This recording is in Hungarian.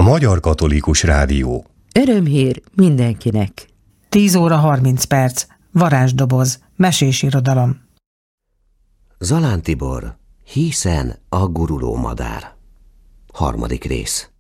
Magyar Katolikus Rádió. Örömhír mindenkinek. 10 óra 30 perc. Varázsdoboz. Mesés irodalom. Zalán Tibor. Hiszen a guruló madár. 3. rész.